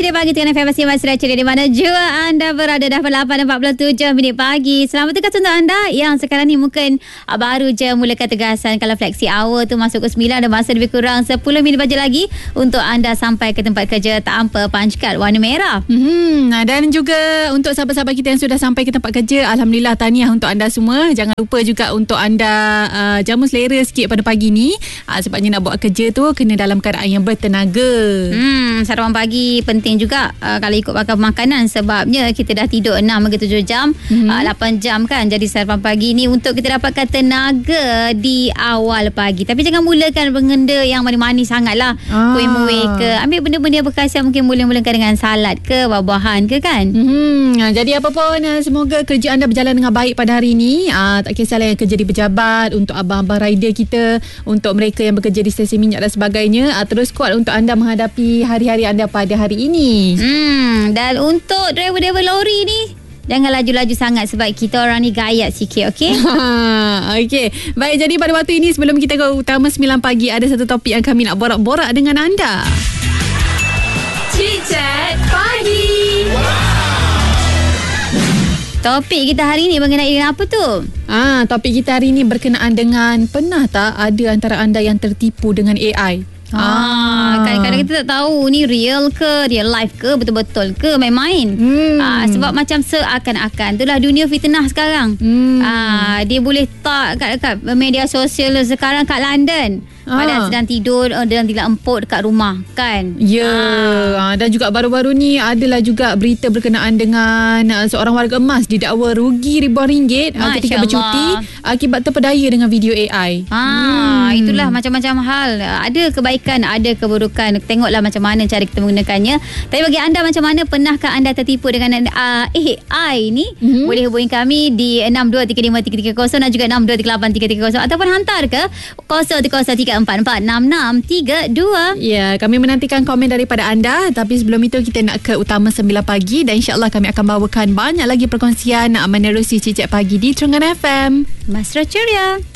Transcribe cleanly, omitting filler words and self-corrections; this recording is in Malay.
Cik Pagi dengan FM Mas Rachel di mana jua anda berada. Dah 8.47 minit pagi. Selamat tugas untuk anda yang sekarang ni mungkin baru je mulakan tegasan. Kalau flexi hour tu masuk ke 9, ada masa lebih kurang 10 minit baja lagi untuk anda sampai ke tempat kerja tanpa punch card warna merah. Dan juga untuk sahabat-sahabat kita yang sudah sampai ke tempat kerja, alhamdulillah tahniah untuk anda semua. Jangan lupa juga untuk anda jamu selera sikit pada pagi ni, sebabnya nak buat kerja tu kena dalam keadaan yang bertenaga. Sarapan pagi penting juga kalau ikut makanan, sebabnya kita dah tidur 6 hingga 7 jam, 8 jam kan. Jadi sarapan pagi ni untuk kita dapatkan tenaga di awal pagi. Tapi jangan mulakan benda yang manis-manis sangat lah. Kuih-muih ke, ambil benda-benda yang berkhasiat, mungkin mulakan dengan salad ke, buah-buahan ke kan. Jadi apa pun, semoga kerja anda berjalan dengan baik pada hari ini. Tak kisahlah yang kerja di pejabat, untuk abang-abang rider kita, untuk mereka yang bekerja di stesen minyak dan sebagainya. Terus kuat untuk anda menghadapi hari-hari anda pada hari ini. Dan untuk driver-driver lori ni, jangan laju-laju sangat sebab kita orang ni gayat sikit, okey? Okey. Baik, jadi pada waktu ini sebelum kita ke utama 9 pagi, ada satu topik yang kami nak borak-borak dengan anda. Chit-chat Pagi. Topik kita hari ni mengenai dengan apa tu? Topik kita hari ini berkenaan dengan, pernah tak ada antara anda yang tertipu dengan AI? Kadang-kadang kita tak tahu ni real ke, real life ke, betul-betul ke, main-main. Sebab macam seakan-akan itulah dunia fitnah sekarang. Dia boleh tak kat media sosial sekarang kat London, padahal sedang tidur dalam tilam empuk dekat rumah kan. Dan juga baru-baru ni adalah juga berita berkenaan dengan seorang warga emas didakwa rugi ribuan ringgit ketika bercuti akibat terpedaya dengan video AI. Itulah macam-macam hal. Ada kebaikan, ada keburukan. Tengoklah macam mana cara kita menggunakannya. Tapi bagi anda, macam mana, pernahkah anda tertipu dengan AI ni? Boleh hubungi kami di 62353330 dan juga 62383330 ataupun hantar ke 0103446632. Ya, kami menantikan komen daripada anda. Tapi sebelum itu kita nak ke utama 9 pagi dan insyaAllah kami akan bawakan banyak lagi perkongsian menerusi Cicak Pagi di Terengganu FM. Masra ceria.